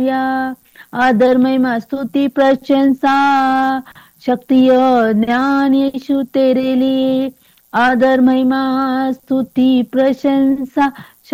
कार्या, आदर महिमा स्तुति प्रशंसा, शक्ति और ज्ञान यीशु तेरे लिए, आदर महिमा स्तुति प्रशंसा,